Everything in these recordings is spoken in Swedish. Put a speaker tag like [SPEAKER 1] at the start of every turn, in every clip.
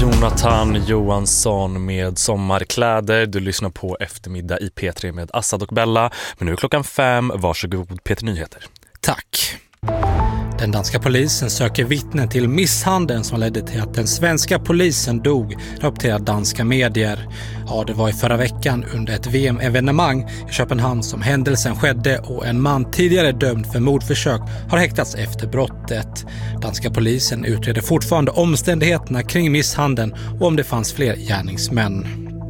[SPEAKER 1] Jonathan Johansson med Sommarkläder. Du lyssnar på Eftermiddag i P3 med Assad och Bella. Men nu är klockan 5. Varsågod, Peter Nyheter.
[SPEAKER 2] Tack. Den danska polisen söker vittnen till misshandeln som ledde till att den svenska polisen dog, rapporterar danska medier. Ja, det var i förra veckan under ett VM-evenemang i Köpenhamn som händelsen skedde och en man tidigare dömd för mordförsök har häktats efter brottet. Danska polisen utreder fortfarande omständigheterna kring misshandeln och om det fanns fler gärningsmän.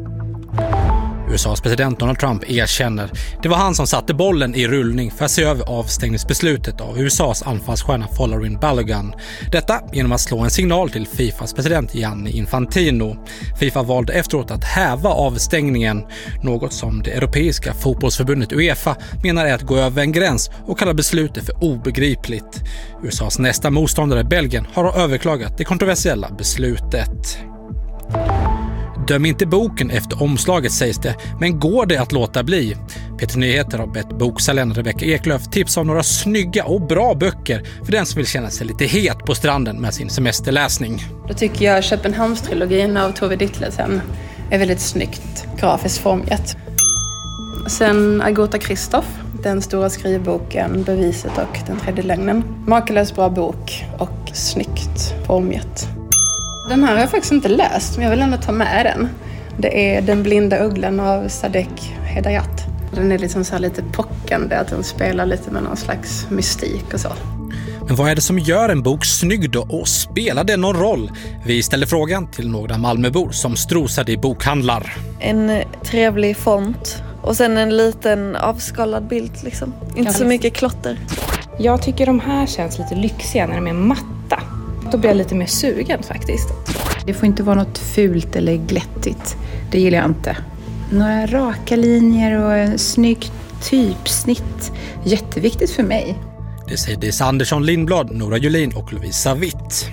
[SPEAKER 2] USAs president Donald Trump erkänner det var han som satte bollen i rullning för att se över avstängningsbeslutet av USAs anfallsstjärna Folarin Balogun. Detta genom att slå en signal till FIFAs president Gianni Infantino. FIFA valde efteråt att häva avstängningen, något som det europeiska fotbollsförbundet UEFA menar är att gå över en gräns och kallar beslutet för obegripligt. USAs nästa motståndare Belgien har överklagat det kontroversiella beslutet. Döm inte boken efter omslaget, sägs det, men går det att låta bli? Peter Nyheter har bett boksäljaren Rebecca Eklöf tipsa om några snygga och bra böcker för den som vill känna sig lite het på stranden med sin semesterläsning.
[SPEAKER 3] Då tycker jag Köpenhamnstrilogin av Tove Ditlevsen är väldigt snyggt, grafiskt formgett. Sen Agota Kristoff, den stora skrivboken Beviset och den tredje lögnen. Makalös bra bok och snyggt formgett. Den här har jag faktiskt inte läst, men jag vill ändå ta med den. Det är Den blinda ugglan av Sadek Hedayat. Den är liksom så här lite pockande, att den spelar lite med någon slags mystik och så.
[SPEAKER 2] Men vad är det som gör en bok snygg då, och spelar det någon roll? Vi ställer frågan till några Malmöbor som strosade i bokhandlar.
[SPEAKER 4] En trevlig font och sen en liten avskalad bild liksom. Inte så mycket klotter.
[SPEAKER 5] Jag tycker de här känns lite lyxiga när de är matta. Då blir jag lite mer sugen faktiskt.
[SPEAKER 6] Det får inte vara något fult eller glättigt. Det gillar jag inte. Några raka linjer och en snygg typsnitt. Jätteviktigt för mig.
[SPEAKER 2] Det säger Disa Andersson Lindblad, Nora Julin och Lovisa Witt.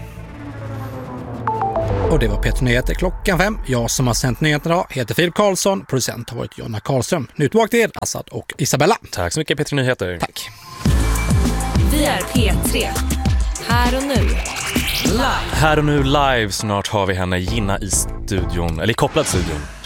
[SPEAKER 2] Och det var Peter Nyheter klockan 5. Jag som har sänt nyheterna idag heter Filip Karlsson. Producent har varit Jonna Karlström. Nu tillbaka till er, Assad och Isabella.
[SPEAKER 1] Tack så mycket, Peter Nyheter.
[SPEAKER 2] Tack.
[SPEAKER 7] Vi är P3. Här och nu.
[SPEAKER 1] Här och nu live. Snart har vi henne Gina i studion, eller i kopplad studion.